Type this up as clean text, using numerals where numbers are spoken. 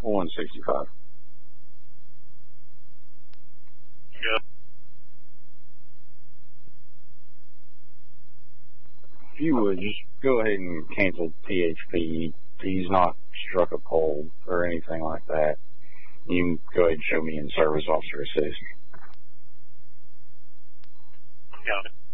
165. Yep. If you would, just go ahead and cancel PHP. He's not struck a pole or anything like that. You can go ahead and show me in Service Officer Assist. Got it.